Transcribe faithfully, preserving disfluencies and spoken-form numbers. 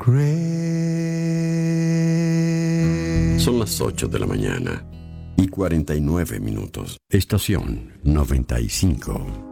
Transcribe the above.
Son las ocho de la mañana y cuarenta y nueve minutos. Estación noventa y cinco.